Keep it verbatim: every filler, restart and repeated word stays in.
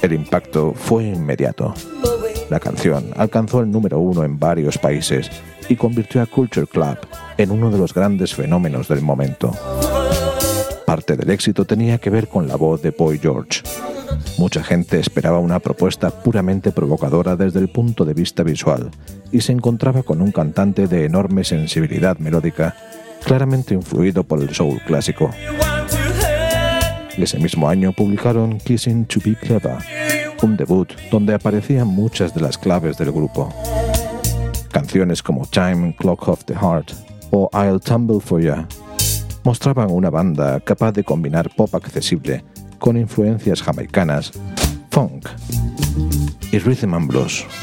El impacto fue inmediato. La canción alcanzó el número uno en varios países y convirtió a Culture Club en uno de los grandes fenómenos del momento. Parte del éxito tenía que ver con la voz de Boy George. Mucha gente esperaba una propuesta puramente provocadora desde el punto de vista visual y se encontraba con un cantante de enorme sensibilidad melódica, claramente influido por el soul clásico. Ese mismo año publicaron Kissing to Be Clever, un debut donde aparecían muchas de las claves del grupo. Canciones como Time Clock of the Heart o I'll Tumble for Ya mostraban una banda capaz de combinar pop accesible con influencias jamaicanas, funk y rhythm and blues.